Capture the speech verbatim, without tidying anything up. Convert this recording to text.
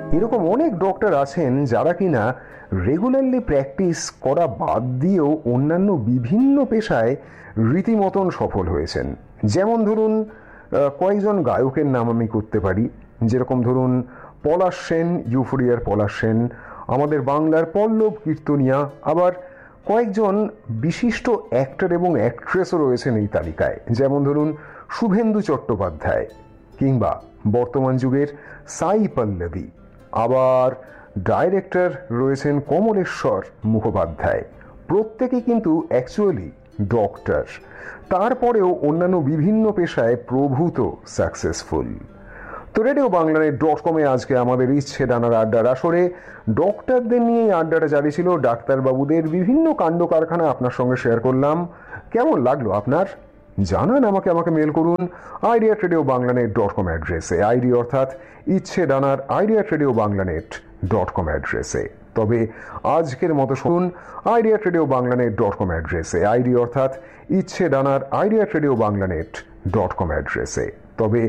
এরকম অনেক ডক্টর আছেন যারা কিনা রেগুলারলি প্র্যাকটিস করা বাদ দিয়েও অন্যান্য বিভিন্ন পেশায় রীতিমতন সফল হয়েছেন। যেমন ধরুন কয়েকজন গায়কের নাম আমি করতে পারি, যেরকম ধরুন পলাশ সেন, ইউফোরিয়ার পলাশ সেন, আমাদের বাংলার পল্লব কীর্তনিয়া, আবার কয়েকজন বিশিষ্ট অ্যাক্টর এবং অ্যাক্ট্রেসও রয়েছেন এই তালিকায়, যেমন ধরুন শুভেন্দু চট্টোপাধ্যায় কিংবা বর্তমান যুগের সাই পল্লবী। আবার ডাইরেক্টর রয়েছেন কমলেশ্বর মুখোপাধ্যায়। প্রত্যেকেই কিন্তু অ্যাকচুয়ালি ডক্টর, তারপরেও অন্যান্য বিভিন্ন পেশায় প্রভূত সাকসেসফুল। তো রেডিও বাংলানেট ডট কমে আজকে আমাদের ইচ্ছে ডানার আড্ডার আসরে ডক্টরদের নিয়ে আড্ডাটা জারি ছিল। ডাক্তারবাবুদের বিভিন্ন কাণ্ড কারখানা আপনার সঙ্গে শেয়ার করলাম। কেমন লাগলো আপনার? জানান আমাকে। আমাকে মেল করুন আইডিয়া রেডিও বাংলানেট ডট কম অ্যাড্রেসে, আইডি অর্থাৎ ইচ্ছে ডানার আইডিয়া রেডিও বাংলানেট ডট কম অ্যাড্রেসে। তবে আজকের মতো শুনুন আইডিয়া রেডিও বাংলানেট ডট কম অ্যাড্রেসে, আইডি অর্থাৎ ইচ্ছে ডানার আইডিয়া রেডিও বাংলানেট ডট কম অ্যাড্রেসে। তবে